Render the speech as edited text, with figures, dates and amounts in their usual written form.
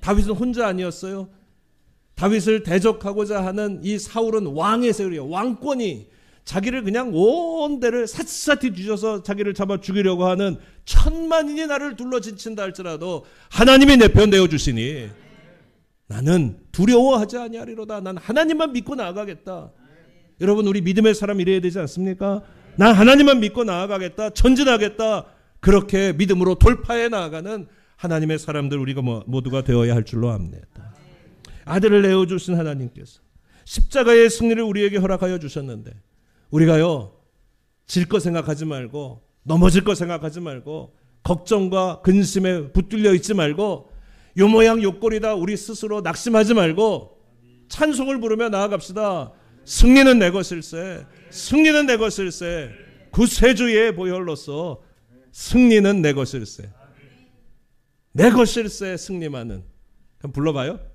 다윗은 혼자 아니었어요. 다윗을 대적하고자 하는 이 사울은 왕의 세력이에요. 왕권이 자기를 그냥 온 데를 샅샅이 뒤져서 자기를 잡아 죽이려고 하는 천만인이 나를 둘러진친다 할지라도 하나님이 내 편 되어 주시니 나는 두려워하지 아니하리로다. 난 하나님만 믿고 나아가겠다. 여러분, 우리 믿음의 사람 이래야 되지 않습니까? 난 하나님만 믿고 나아가겠다. 전진하겠다. 그렇게 믿음으로 돌파해 나아가는 하나님의 사람들 우리가 모두가 되어야 할 줄로 압니다. 아들을 내어주신 하나님께서 십자가의 승리를 우리에게 허락하여 주셨는데 우리가요, 질 거 생각하지 말고 넘어질 거 생각하지 말고 걱정과 근심에 붙들려 있지 말고 요 모양 요 꼴이다 우리 스스로 낙심하지 말고 찬송을 부르며 나아갑시다. 승리는 내 것일세. 승리는 내 것일세. 구세주의 보혈로서 승리는 내 것일세. 내 것일세 승리만은. 한번 불러봐요.